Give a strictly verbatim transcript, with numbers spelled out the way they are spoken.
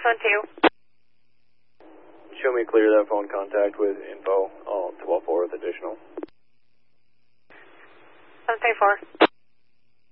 one two. Show me clear that phone contact with info. I'll twelve four with additional. seven three four.